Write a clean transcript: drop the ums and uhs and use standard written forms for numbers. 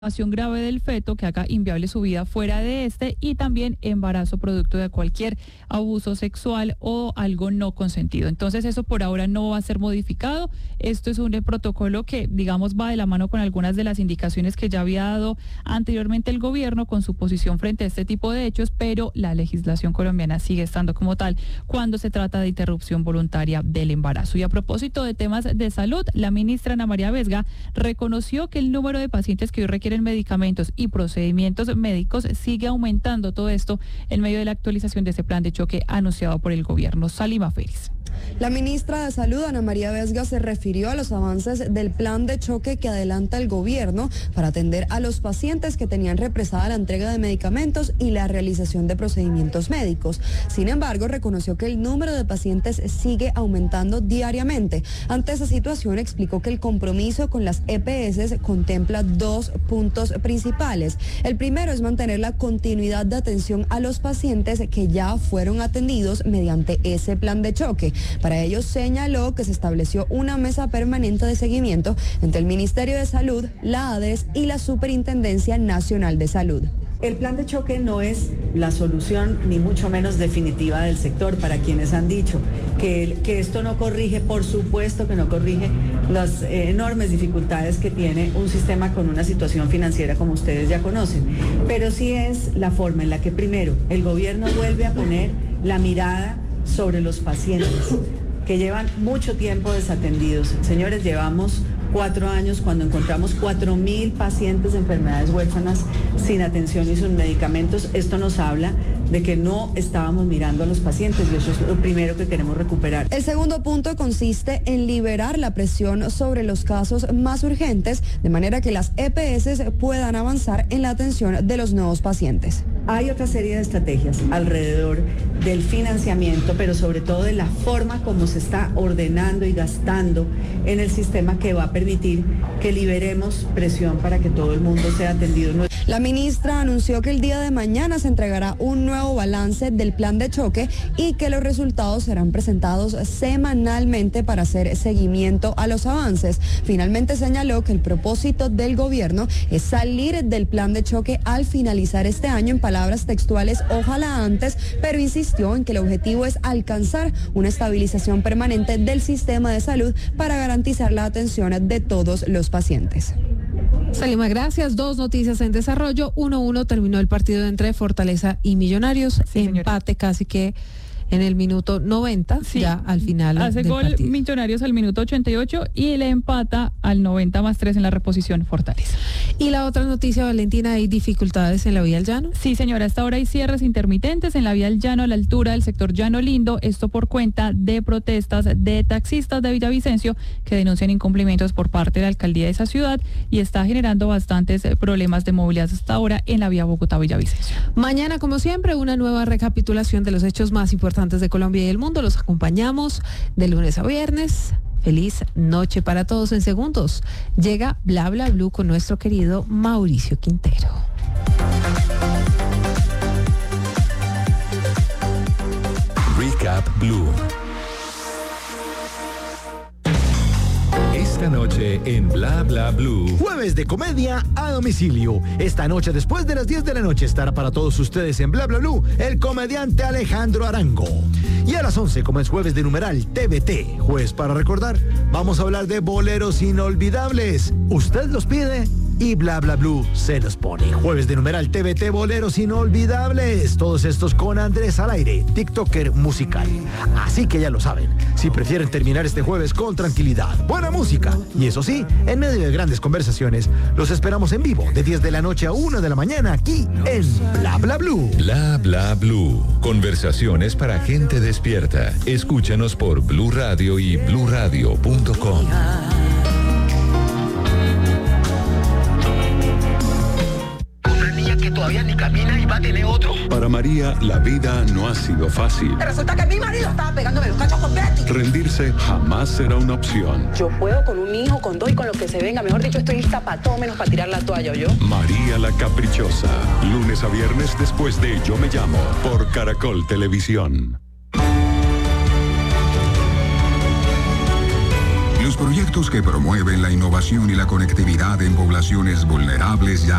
Situación grave del feto que haga inviable su vida fuera de este y también embarazo producto de cualquier abuso sexual o algo no consentido. Entonces eso por ahora no va a ser modificado. Esto es un protocolo que digamos va de la mano con algunas de las indicaciones que ya había dado anteriormente el gobierno con su posición frente a este tipo de hechos, pero la legislación colombiana sigue estando como tal cuando se trata de interrupción voluntaria del embarazo. Y a propósito de temas de salud, la ministra Ana María Vesga reconoció que el número de pacientes que hoy requieren medicamentos y procedimientos médicos sigue aumentando, todo esto en medio de la actualización de ese plan de choque anunciado por el gobierno. Salima Félix. La ministra de Salud, Ana María Vesga, se refirió a los avances del plan de choque que adelanta el gobierno para atender a los pacientes que tenían represada la entrega de medicamentos y la realización de procedimientos médicos. Sin embargo, reconoció que el número de pacientes sigue aumentando diariamente. Ante esa situación, explicó que el compromiso con las EPS contempla dos puntos principales. El primero es mantener la continuidad de atención a los pacientes que ya fueron atendidos mediante ese plan de choque. Para ello señaló que se estableció una mesa permanente de seguimiento entre el Ministerio de Salud, la ADES y la Superintendencia Nacional de Salud. El plan de choque no es la solución ni mucho menos definitiva del sector para quienes han dicho que esto no corrige, por supuesto que no corrige las enormes dificultades que tiene un sistema con una situación financiera como ustedes ya conocen, pero sí es la forma en la que primero el gobierno vuelve a poner la mirada sobre los pacientes que llevan mucho tiempo desatendidos. Señores, llevamos 4 años cuando encontramos 4.000 pacientes de enfermedades huérfanas sin atención y sin medicamentos. Esto nos habla de que no estábamos mirando a los pacientes y eso es lo primero que queremos recuperar. El segundo punto consiste en liberar la presión sobre los casos más urgentes, de manera que las EPS puedan avanzar en la atención de los nuevos pacientes. Hay otra serie de estrategias alrededor del financiamiento, pero sobre todo de la forma como se está ordenando y gastando en el sistema que va a permitir que liberemos presión para que todo el mundo sea atendido. La ministra anunció que el día de mañana se entregará un nuevo balance del plan de choque y que los resultados serán presentados semanalmente para hacer seguimiento a los avances. Finalmente señaló que el propósito del gobierno es salir del plan de choque al finalizar este año, en palabras textuales, ojalá antes, pero insistió en que el objetivo es alcanzar una estabilización permanente del sistema de salud para garantizar la atención de todos los pacientes. Salima, gracias. 2 noticias en desarrollo. 1-1 terminó el partido entre Fortaleza y Millonarios. Sí, empate casi que en el minuto 90, sí, ya al final. Hace gol partido. Millonarios al minuto 88 y le empata al 90+3 en la reposición Fortaleza. Y la otra noticia, Valentina, ¿hay dificultades en la vía al Llano? Sí, señora, hasta ahora hay cierres intermitentes en la vía al Llano a la altura del sector Llano Lindo, esto por cuenta de protestas de taxistas de Villavicencio que denuncian incumplimientos por parte de la alcaldía de esa ciudad y está generando bastantes problemas de movilidad hasta ahora en la vía Bogotá-Villavicencio. Mañana, como siempre, una nueva recapitulación de los hechos más importantes de Colombia y el mundo. Los acompañamos de lunes a viernes. Feliz noche para todos. En segundos llega Bla Bla Blue con nuestro querido Mauricio Quintero. Recap Blue. Esta noche en Bla Bla Blue. Jueves de comedia a domicilio. Esta noche después de las 10 de la noche estará para todos ustedes en Bla Bla Blue el comediante Alejandro Arango. Y a las 11, como es jueves de numeral TVT, jueves para recordar, vamos a hablar de boleros inolvidables. Usted los pide y Bla Bla Blue se los pone. Jueves de numeral TVT, boleros inolvidables. Todos estos con Andrés al aire, TikToker musical. Así que ya lo saben, si prefieren terminar este jueves con tranquilidad, buena música y eso sí, en medio de grandes conversaciones, los esperamos en vivo de 10 de la noche a 1 de la mañana aquí en Bla Bla Blue. Bla Bla Blue. Conversaciones para gente despierta. Escúchanos por Blue Radio y bluradio.com. Todavía ni camina y va a tener otro. Para María, la vida no ha sido fácil. Resulta que mi marido estaba pegándome los cachos con Betty. Rendirse jamás será una opción. Yo puedo con un hijo, con 2 y con lo que se venga. Mejor dicho, estoy lista para todo menos para tirar la toalla, ¿yo? María la Caprichosa. Lunes a viernes después de Yo Me Llamo. Por Caracol Televisión. Los proyectos que promueven la innovación y la conectividad en poblaciones vulnerables ya